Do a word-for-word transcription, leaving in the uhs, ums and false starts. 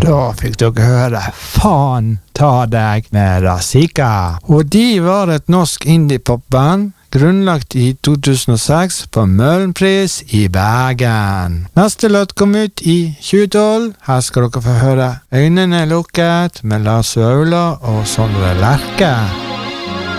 Da fikk dere høre Faen ta deg med Razika. Og de var et norsk indie-popband, grunnlagt i to tusen og seks på Møhlenpris i Bergen. Neste låt kom ut i tjue tolv. Her skal dere få høre Øynene lukket med Lars Vaular og Sondre Lerche.